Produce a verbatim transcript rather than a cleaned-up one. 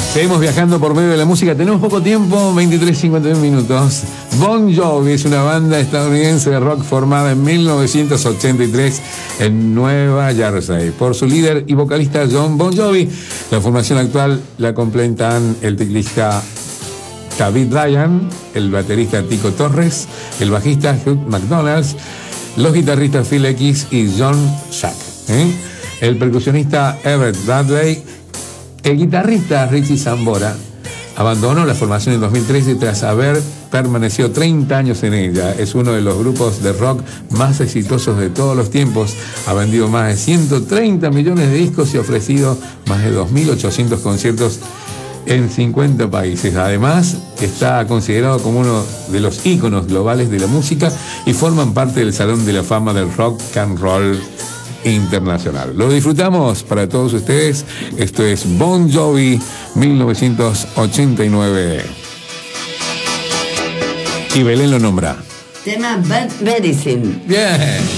Seguimos viajando por medio de la música. Tenemos poco tiempo, veintitrés cincuenta y uno minutos. Bon Jovi es una banda estadounidense de rock formada en mil novecientos ochenta y tres en Nueva Jersey por su líder y vocalista Jon Bon Jovi. La formación actual la completan el teclista David Ryan, el baterista Tico Torres, el bajista Hugh McDonald, los guitarristas Phil X y John Shack, ¿eh? el percusionista Everett Bradley. El guitarrista Richie Sambora abandonó la formación en dos mil trece tras haber permanecido treinta años en ella. Es uno de los grupos de rock más exitosos de todos los tiempos. Ha vendido más de ciento treinta millones de discos y ha ofrecido más de dos mil ochocientos conciertos en cincuenta países. Además, está considerado como uno de los íconos globales de la música y forman parte del Salón de la Fama del Rock and Roll Internacional. Lo disfrutamos para todos ustedes. Esto es Bon Jovi mil novecientos ochenta y nueve. Y Belén lo nombra. Tema Bad Medicine. Bien.